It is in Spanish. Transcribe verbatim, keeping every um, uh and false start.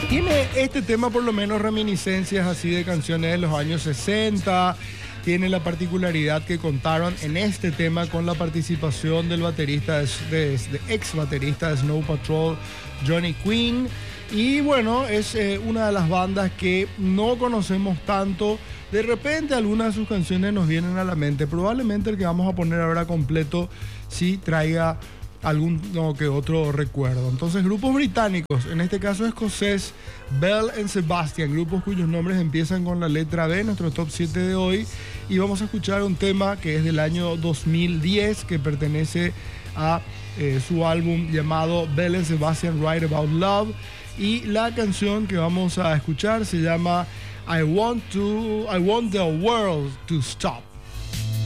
Tiene este tema por lo menos reminiscencias así de canciones de los años sesenta. Tiene la particularidad que contaron en este tema con la participación del baterista, de, de, de ex baterista de Snow Patrol, Johnny Quinn. Y bueno, es eh, una de las bandas que no conocemos tanto. De repente algunas de sus canciones nos vienen a la mente. Probablemente el que vamos a poner ahora completo sí traiga algún no, que otro recuerdo. Entonces, grupos británicos, en este caso escocés, Bell and Sebastian, grupos cuyos nombres empiezan con la letra B, nuestro top siete de hoy. Y vamos a escuchar un tema que es del año dos mil diez, que pertenece a eh, su álbum llamado Bell and Sebastian Write About Love. Y la canción que vamos a escuchar se llama I Want to, I Want the World to Stop.